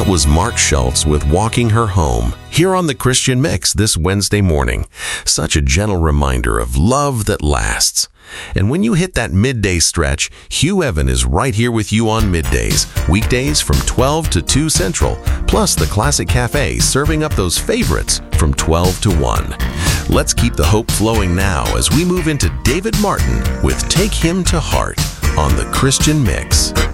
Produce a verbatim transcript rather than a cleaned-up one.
That was Mark Schultz with Walking Her Home, here on the Christian Mix this Wednesday morning. Such a gentle reminder of love that lasts. And when you hit that midday stretch, Hugh Evan is right here with you on middays, weekdays from twelve to two Central, plus the Classic Cafe serving up those favorites from twelve to one. Let's keep the hope flowing now as we move into David Martin with Take Him to Heart on the Christian Mix.